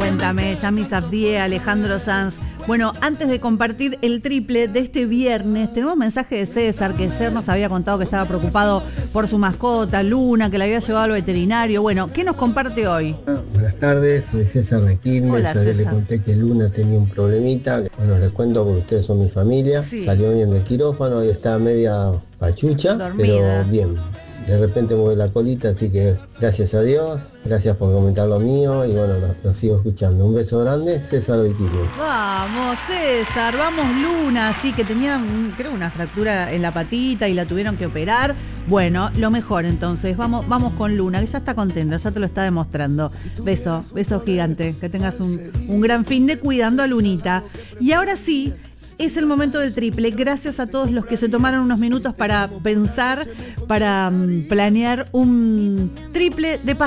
Cuéntame, Yami Safdie, Alejandro Sanz. Bueno, antes de compartir el triple de este viernes, tenemos un mensaje de César, que ayer nos había contado que estaba preocupado por su mascota, Luna, que la había llevado al veterinario. Bueno, ¿qué nos comparte hoy? Buenas tardes, soy César de Quilmes. Hola, Ayer César. le conté que Luna tenía un problemita. Bueno, les cuento porque ustedes son mi familia. Sí. Salió bien del quirófano y está media pachucha, Dormida. pero bien. De repente mueve la colita, así que gracias a Dios, gracias por comentar lo mío y bueno, lo sigo escuchando. Un beso grande, César de Quilmes. Vamos, César, vamos, Luna. Sí, que tenía, creo, una fractura en la patita y la tuvieron que operar. Bueno, lo mejor entonces, vamos con Luna, que ya está contenta, ya te lo está demostrando. Beso gigante, que tengas un gran fin de cuidando a Lunita. Y ahora sí, es el momento del triple. Gracias a todos los que se tomaron unos minutos para pensar, para planear un triple de